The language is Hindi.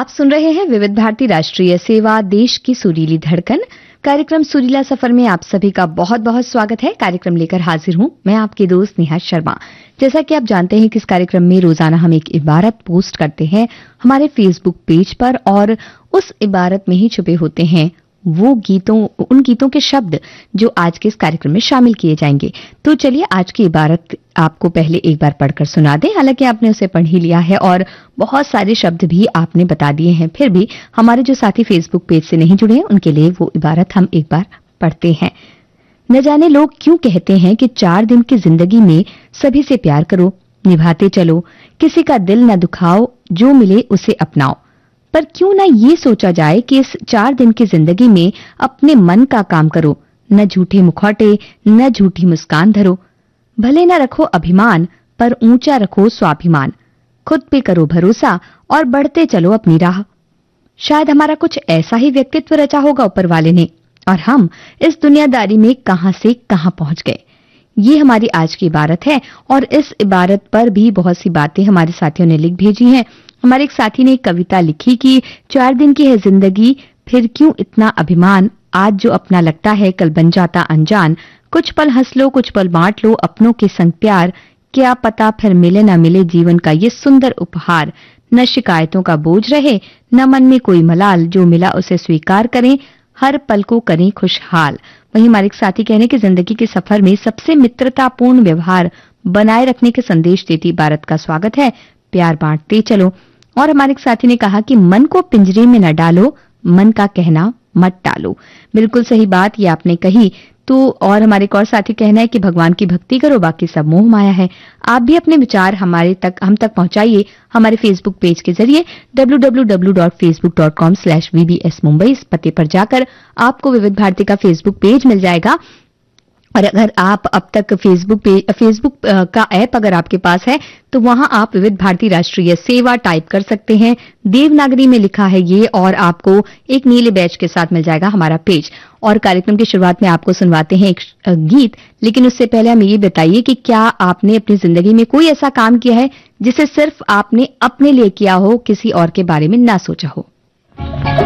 आप सुन रहे हैं विविध भारती राष्ट्रीय सेवा, देश की सुरीली धड़कन। कार्यक्रम सुरीला सफर में आप सभी का बहुत बहुत स्वागत है। कार्यक्रम लेकर हाजिर हूं मैं आपकी दोस्त नेहा शर्मा। जैसा कि आप जानते हैं कि इस कार्यक्रम में रोजाना हम एक इबारत पोस्ट करते हैं हमारे फेसबुक पेज पर, और उस इबारत में ही छुपे होते हैं वो उन गीतों के शब्द जो आज के इस कार्यक्रम में शामिल किए जाएंगे। तो चलिए आज की इबारत आपको पहले एक बार पढ़कर सुना दें। हालांकि आपने उसे पढ़ ही लिया है और बहुत सारे शब्द भी आपने बता दिए हैं, फिर भी हमारे जो साथी फेसबुक पेज से नहीं जुड़े हैं उनके लिए वो इबारत हम एक बार पढ़ते हैं। न जाने लोग क्यों कहते हैं कि 4 दिन की जिंदगी में सभी से प्यार करो, निभाते चलो, किसी का दिल न दुखाओ, जो मिले उसे अपनाओ। पर क्यों ना ये सोचा जाए कि इस 4 दिन की जिंदगी में अपने मन का काम करो, न झूठे मुखौटे न झूठी मुस्कान धरो। भले न रखो अभिमान पर ऊंचा रखो स्वाभिमान, खुद पे करो भरोसा और बढ़ते चलो अपनी राह। शायद हमारा कुछ ऐसा ही व्यक्तित्व रचा होगा ऊपर वाले ने, और हम इस दुनियादारी में कहां से कहां पहुंच गए। ये हमारी आज की इबारत है, और इस इबारत पर भी बहुत सी बातें हमारे साथियों ने लिख भेजी हैं। हमारे एक साथी ने एक कविता लिखी कि 4 दिन की है जिंदगी, फिर क्यों इतना अभिमान, आज जो अपना लगता है कल बन जाता अनजान। कुछ पल हंस लो, कुछ पल बांट लो अपनों के संग प्यार, क्या पता फिर मिले ना मिले जीवन का ये सुंदर उपहार। न शिकायतों का बोझ रहे, न मन में कोई मलाल, जो मिला उसे स्वीकार करें, हर पल को करें खुशहाल। वहीं हमारे एक साथी कहने की जिंदगी के सफर में सबसे मित्रतापूर्ण व्यवहार बनाए रखने के संदेश देती इबारत का स्वागत है, प्यार बांटते चलो। और हमारे एक साथी ने कहा कि मन को पिंजरे में न डालो, मन का कहना मत टालो। बिल्कुल सही बात ये आपने कही। तो और हमारे एक और साथी कहना है कि भगवान की भक्ति करो, बाकी सब मोह माया है। आप भी अपने विचार हम तक पहुंचाइए हमारे फेसबुक पेज के जरिए www.facebook.com/vbsmumbai इस पते पर जाकर आपको विविध भारती का फेसबुक पेज मिल जाएगा। और अगर आप अब तक फेसबुक का ऐप अगर आपके पास है तो वहां आप विविध भारती राष्ट्रीय सेवा टाइप कर सकते हैं। देवनागरी में लिखा है ये, और आपको एक नीले बैच के साथ मिल जाएगा हमारा पेज। और कार्यक्रम की शुरुआत में आपको सुनवाते हैं एक गीत, लेकिन उससे पहले हमें ये बताइए कि क्या आपने अपनी जिंदगी में कोई ऐसा काम किया है जिसे सिर्फ आपने अपने लिए किया हो, किसी और के बारे में ना सोचा हो।